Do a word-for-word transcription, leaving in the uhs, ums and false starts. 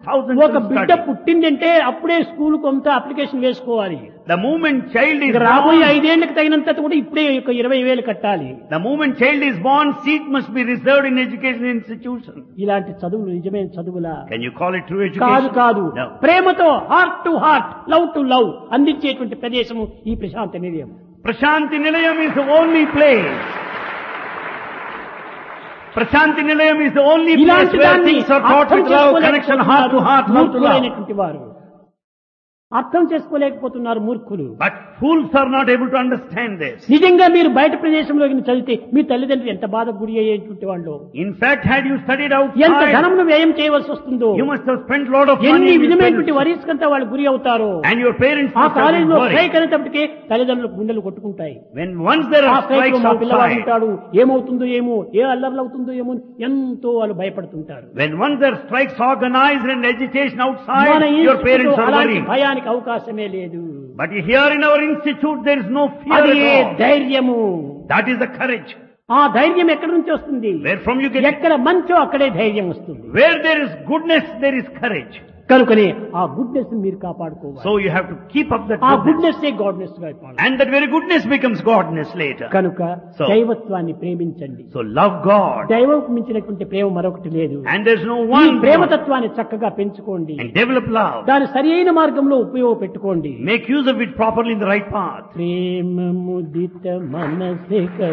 thousands ఒక of బిడ్డ study. పుట్టిందంటే అప్పుడే స్కూల్ కొంత అప్లికేషన్ వేసుకోవాలి. The moment child is ఇక రాబోయే born, ఐదేళ్లకు తగినంత కూడా ఇప్పుడే ఒక ఇరవై వేలు కట్టాలి. the moment child is born, seat must be reserved in education institution. ఇలాంటి చదువులు నిజమైన చదువులా? Can you call it true కాదు education? కాదు. No. ప్రేమతో heart to heart, love to love అందించేటువంటి ప్రదేశము ఈ ప్రశాంత నిలయం. Prashanti Nilayam is the only place. Prashanti Nilayam is the only place ఇలాంటి where దాన్ని things are taught అర్థం with love, connection, heart to heart, love to love. మూర్ఖులైనటువంటి వారు అర్థం చేసుకోలేకపోతున్నారు మూర్ఖులు. But fools are not able to understand this. నిజంగా మీరు బయట ప్రదేశంలో చదివితే మీ తల్లిదండ్రులు ఎంత బాధ గురి అయ్యేటువంటి వాళ్ళు, In fact, had you studied ఎంత outside, ధనమును వ్యయం చేయవలసి వస్తుందో, you must have spent a lot of money ఎన్ని in విధమైనటువంటి this వరీస్ కంతా వాళ్ళు గురి అవుతారు. and your parents ఆ must have been కాలేజీలో worried. స్ట్రైక్ అనేటప్పటికే తల్లిదండ్రులకు గుండెలు కొట్టుకుంటాయి. When once there ఆ are స్ట్రైక్ లో strikes మా పిల్లవాడు outside, ఉంటాడు, ఏమవుతుందో ఏమో, ఏ అల్లర్లు అవుతుందో ఏమో అని ఎంతో వాళ్ళు భయపడుతుంటారు. when once there are strikes organized and agitation outside, మన your parents ఇన్స్టిట్యూట్ are అలాంటి worried. భయానికి అవకాశమే లేదు. But here in our institute, there is no fear అది at all. ధైర్యము. That is the courage. ఆ ధైర్యం ఎక్కడి నుంచి వస్తుంది? Where from you get it? ఎక్కడ మంచో అక్కడే ధైర్యం వస్తుంది. Where there is goodness, there is courage. కనుకనే ఆ గుడ్నెస్ మీరు కాపాడుకోవాలి. So you have to keep up that ఆ goodness. గుడ్నెస్ ఏ గాడ్నెస్ గా ఇవ్వాలి. And that very goodness becomes godness later. కనుక So- దైవత్వాన్ని ప్రేమించండి. So love God. దైవం మించినటువంటి ప్రేమ మరొకటి లేదు. And there's no ఈ one God. ప్రేమతత్వాన్ని చక్కగా పెంచుకోండి. And develop love. దాని సరి అయిన మార్గంలో ఉపయోగపెట్టుకోండి. Make use of it properly in the right path. Prema ముదిత మనసిక